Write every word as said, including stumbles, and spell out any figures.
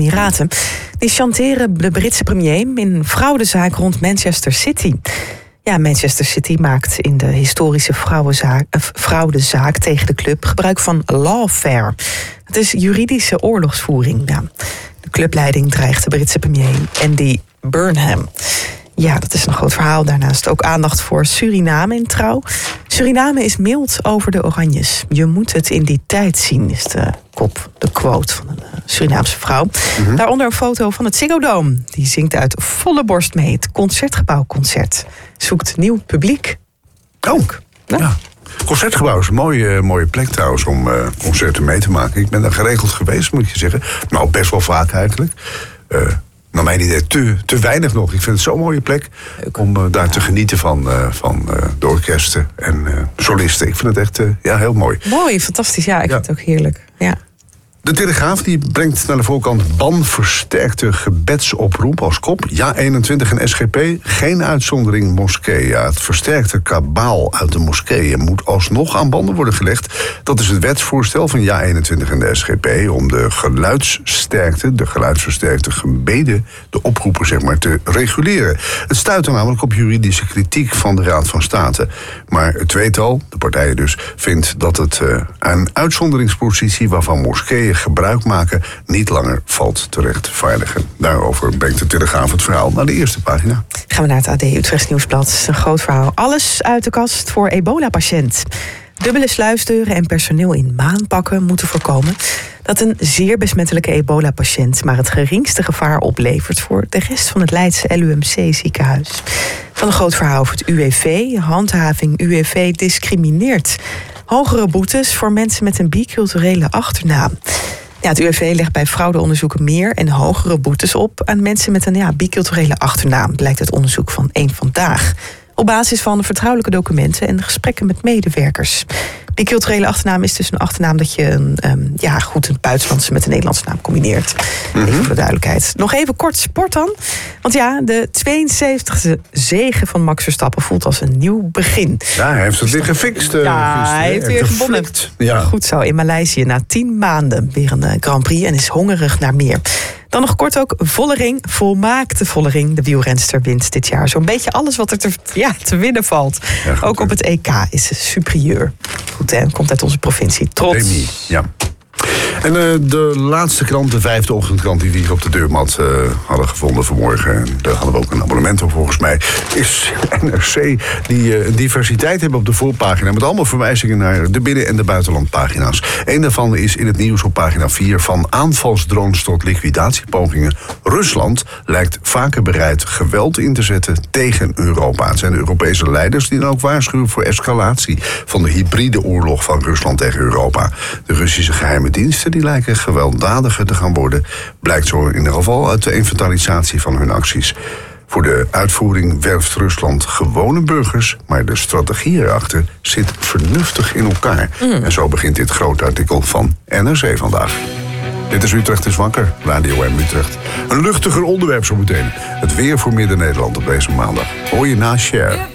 Emiraten. Die chanteren de Britse premier in een fraudezaak rond Manchester City. Ja, Manchester City maakt in de historische vrouwenzaak, uh, fraudezaak tegen de club gebruik van lawfare. Dat is juridische oorlogsvoering. Ja. De clubleiding dreigt de Britse premier Andy Burnham. Ja, dat is een groot verhaal. Daarnaast ook aandacht voor Suriname in Trouw. Suriname is mild over de Oranjes. Je moet het in die tijd zien, is de kop, de quote van een Surinaamse vrouw. Mm-hmm. Daaronder een foto van het Ziggo Dome. Die zingt uit volle borst mee. Het Concertgebouwconcert zoekt nieuw publiek. Oh, ja. ja. Concertgebouw is een mooie, mooie plek trouwens om uh, concerten mee te maken. Ik ben daar geregeld geweest, moet je zeggen. Nou, best wel vaak eigenlijk. Uh, naar mijn idee te, te weinig nog. Ik vind het zo'n mooie plek om uh, daar te genieten van, uh, van uh, de orkesten en uh, solisten. Ik vind het echt uh, ja, heel mooi. Mooi, fantastisch. Ja, ik ja. vind het ook heerlijk. Ja. De Telegraaf die brengt naar de voorkant ban versterkte gebedsoproep als kop. Ja eenentwintig en S G P, geen uitzondering moskeeën. Ja, het versterkte kabaal uit de moskeeën moet alsnog aan banden worden gelegd. Dat is het wetsvoorstel van Ja eenentwintig en de S G P om de geluidssterkte, de geluidsversterkte gebeden, de oproepen zeg maar, te reguleren. Het stuitte namelijk op juridische kritiek van de Raad van State. Maar het tweetal, de partijen dus, vindt dat het uh, een uitzonderingspositie waarvan moskeeën gebruik maken niet langer valt te rechtvaardigen. Daarover brengt de Telegraaf het verhaal naar de eerste pagina. Gaan we naar het A D Utrechts Nieuwsblad. Een groot verhaal. Alles uit de kast voor ebola-patiënt. Dubbele sluisdeuren en personeel in maanpakken moeten voorkomen dat een zeer besmettelijke ebola-patiënt maar het geringste gevaar oplevert voor de rest van het Leidse L U M C-ziekenhuis. Van een groot verhaal over het U W V. Handhaving U W V discrimineert. Hogere boetes voor mensen met een biculturele achternaam. Ja, het U W V legt bij fraudeonderzoeken meer en hogere boetes op aan mensen met een ja, biculturele achternaam, blijkt uit onderzoek van Eén Vandaag. Op basis van vertrouwelijke documenten en gesprekken met medewerkers. Biculturele achternaam is dus een achternaam dat je een, um, ja, goed een buitenlandse met een Nederlandse naam combineert. Mm-hmm. Even voor de duidelijkheid. Nog even kort sport dan. Want ja, de tweeënzeventigste zege van Max Verstappen voelt als een nieuw begin. Ja, hij heeft het weer gefixt. Uh, ja, gisteren, hij heeft weer gewonnen. Ja. Goed zo, in Maleisië na tien maanden weer een uh, Grand Prix en is hongerig naar meer. Dan nog kort ook Vollering, volmaakte Vollering. De wielrenster wint dit jaar zo'n beetje alles wat er te, ja, te winnen valt. Ja, goed, ook op het E K is ze superieur. Goed, hè? Komt uit onze provincie. Trots. Remy, ja. En uh, de laatste krant, de vijfde ochtendkrant die we hier op de deurmat uh, hadden gevonden vanmorgen, en daar hadden we ook een abonnement op volgens mij, is N R C, die uh, diversiteit hebben op de voorpagina met allemaal verwijzingen naar de binnen- en de buitenlandpagina's. Een daarvan is in het nieuws op pagina vier van aanvalsdrones tot liquidatiepogingen. Rusland lijkt vaker bereid geweld in te zetten tegen Europa. Het zijn de Europese leiders die dan ook waarschuwen voor escalatie van de hybride oorlog van Rusland tegen Europa. De Russische geheime diensten die lijken gewelddadiger te gaan worden, blijkt zo in ieder geval uit de inventarisatie van hun acties. Voor de uitvoering werft Rusland gewone burgers, maar de strategie erachter zit vernuftig in elkaar. Mm. En zo begint dit grote artikel van N R C vandaag. Dit is Utrecht is wakker, Radio M Utrecht. Een luchtiger onderwerp zo meteen. Het weer voor Midden-Nederland op deze maandag. Hoor je na Cher.